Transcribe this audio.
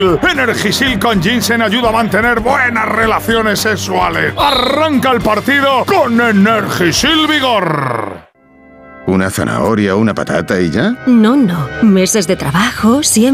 Energisil con ginseng ayuda a mantener buenas relaciones sexuales. Arranca el partido con Energisil Vigor. ¿Una zanahoria o una patata y ya? No. Meses de trabajo, siempre.